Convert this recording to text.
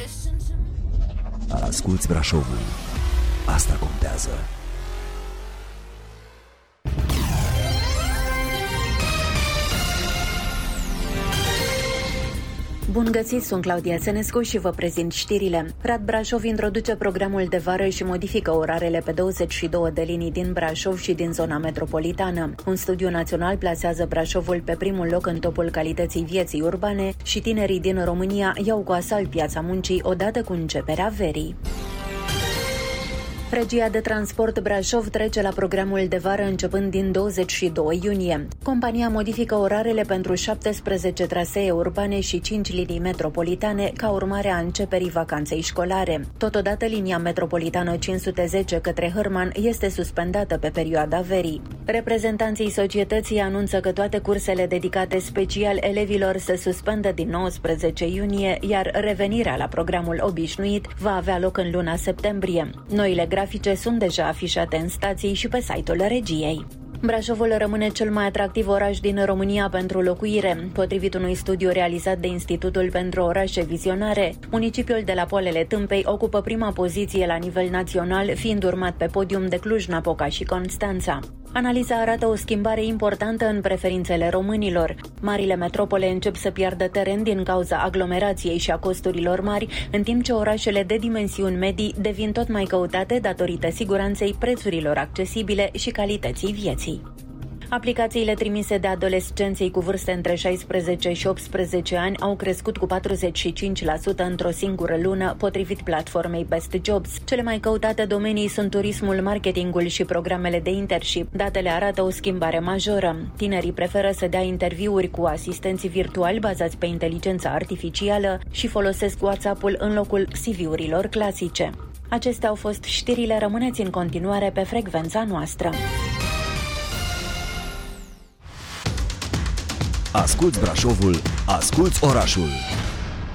Asculți Brașovul. Asta contează. Bun găsit, sunt Claudia Senescu și vă prezint știrile. Rad Brașov introduce programul de vară și modifică orarele pe 22 de linii din Brașov și din zona metropolitană. Un studiu național plasează Brașovul pe primul loc în topul calității vieții urbane și tinerii din România iau cu asalt piața muncii odată cu începerea verii. Regia de Transport Brașov trece la programul de vară începând din 22 iunie. Compania modifică orarele pentru 17 trasee urbane și 5 linii metropolitane ca urmare a începerii vacanței școlare. Totodată, linia metropolitană 510 către Hârman este suspendată pe perioada verii. Reprezentanții societății anunță că toate cursele dedicate special elevilor se suspendă din 19 iunie, iar revenirea la programul obișnuit va avea loc în luna septembrie. Noile grafice sunt deja afișate în stații și pe site-ul regiei. Brașovul rămâne cel mai atractiv oraș din România pentru locuire. Potrivit unui studiu realizat de Institutul pentru Orașe Vizionare, municipiul de la Poalele Tâmpei ocupă prima poziție la nivel național, fiind urmat pe podium de Cluj-Napoca și Constanța. Analiza arată o schimbare importantă în preferințele românilor. Marile metropole încep să piardă teren din cauza aglomerației și a costurilor mari, în timp ce orașele de dimensiuni medii devin tot mai căutate datorită siguranței, prețurilor accesibile și calității vieții. Aplicațiile trimise de adolescenții cu vârste între 16 și 18 ani au crescut cu 45% într-o singură lună, potrivit platformei Best Jobs. Cele mai căutate domenii sunt turismul, marketingul și programele de internship. Datele arată o schimbare majoră. Tinerii preferă să dea interviuri cu asistenți virtuali bazați pe inteligența artificială și folosesc WhatsApp-ul în locul CV-urilor clasice. Acestea au fost știrile, rămâneți în continuare pe frecvența noastră. Asculți Brașovul, asculți orașul.